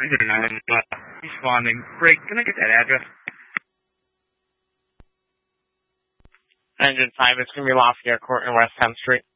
I'm responding. Great. Can I get that address? Engine 5 is going to be Lafayette Court in West 10th Street.